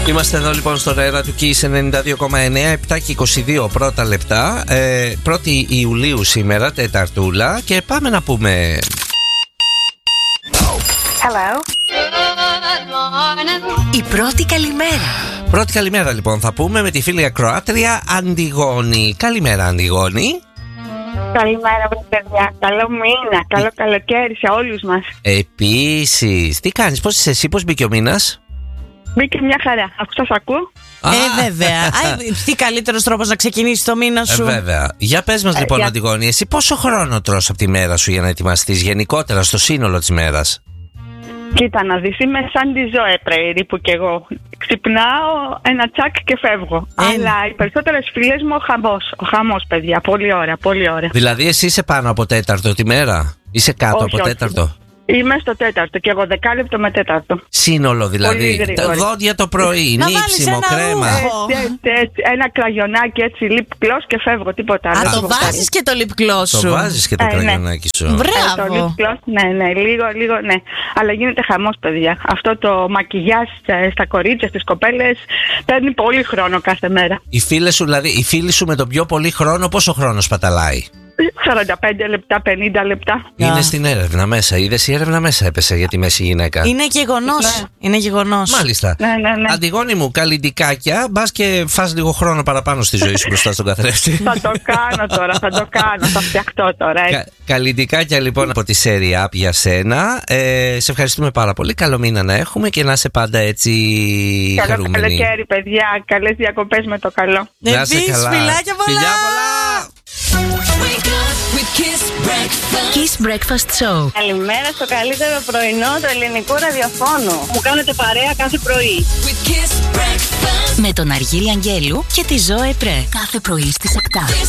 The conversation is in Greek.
Είμαστε εδώ λοιπόν στον αέρα του Kiss 92,9, 7 και 22 πρώτα λεπτά. 1η Ιουλίου σήμερα, Τεταρτούλα, και πάμε να πούμε. Hello. Η πρώτη καλημέρα. Πρώτη καλημέρα λοιπόν θα πούμε με τη φίλη ακροάτρια Αντιγόνη. Καλημέρα Αντιγόνη. Καλημέρα παιδιά, καλό μήνα, καλό καλοκαίρι σε όλους μας. Επίσης, τι κάνεις, πώς είσαι εσύ, πώς μπήκε ο μήνας? Μπήκε μια χαρά, αφού σας ακούω. Βέβαια. Τι καλύτερος τρόπος να ξεκινήσει το μήνα σου. Βέβαια. Για πες μας λοιπόν Αντιγόνη, εσύ πόσο χρόνο τρως από τη μέρα σου για να ετοιμαστείς γενικότερα στο σύνολο της μέρας? Κοίτα να δεις, είμαι σαν τη Ζωέ περίπου κι εγώ. Ξυπνάω ένα τσακ και φεύγω. Αλλά οι περισσότερες φίλες μου ο χαμός παιδιά, πολύ ωραία, πολύ ωραία. Δηλαδή εσύ είσαι πάνω από τέταρτο τη μέρα? Είσαι κάτω από τέταρτο? Είμαι στο τέταρτο και εγώ 10 λεπτό με τέταρτο. Σύνολο δηλαδή. Τα δόντια το πρωί, νύψιμο, κρέμα. Ένα κραγιονάκι έτσι, lip gloss και φεύγω, τίποτα άλλο. Το βάζεις και το lip gloss σου. Το βάζεις και το κραγιονάκι σου. Μπράβο. Το lip gloss, ναι, λίγο, ναι. Αλλά γίνεται χαμός, παιδιά. Αυτό το μακιγιάζ στα κορίτσια, στις κοπέλες, παίρνει πολύ χρόνο κάθε μέρα. Οι φίλες σου, δηλαδή, η φίλη σου με τον πιο πολύ χρόνο, πόσο χρόνο σπαταλάει? 45 λεπτά, 50 λεπτά. Είναι στην έρευνα μέσα. Είδες, η έρευνα μέσα έπεσε για τη μέση γυναίκα. Είναι γεγονός. Ναι. Είναι γεγονός. Μάλιστα. Ναι. Αντιγόνη μου, καλλιντικάκια. Μπας και φας λίγο χρόνο παραπάνω στη ζωή σου μπροστά στον καθρέφτη. Θα το κάνω τώρα, θα φτιαχτώ τώρα. Καλλιντικάκια λοιπόν από τη σέρια App για σένα. Σε ευχαριστούμε πάρα πολύ. Καλό μήνα να έχουμε και να είσαι πάντα έτσι χαρούμενη. Καλό καλοκαίρι, παιδιά. Καλές διακοπές με το καλό. Επίσης, φιλάκια πολλά. Kiss Breakfast Show. Καλημέρα στο καλύτερο πρωινό του ελληνικού ραδιοφώνου. Μου κάνετε παρέα κάθε πρωί. Με τον Αργύρι Αγγέλου και τη Ζωέ Πρέ. Κάθε πρωί στις 7.